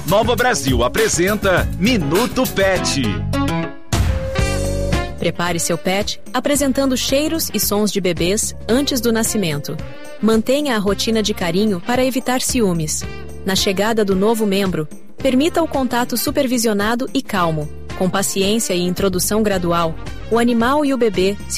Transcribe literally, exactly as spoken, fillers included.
Nova Brasil apresenta Minuto Pet. Prepare seu pet apresentando cheiros e sons de bebês antes do nascimento. Mantenha a rotina de carinho para evitar ciúmes. Na chegada do novo membro, permita o contato supervisionado e calmo. Com paciência e introdução gradual, o animal e o bebê se